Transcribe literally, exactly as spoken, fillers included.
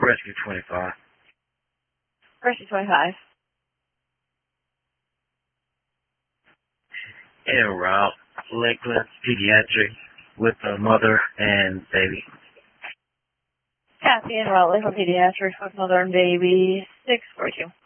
Rescue twenty-five. Rescue twenty-five. En route, Lakeland Pediatric with a mother and baby. Kathy en route, Lakeland Pediatrics with mother and baby. six forty-two.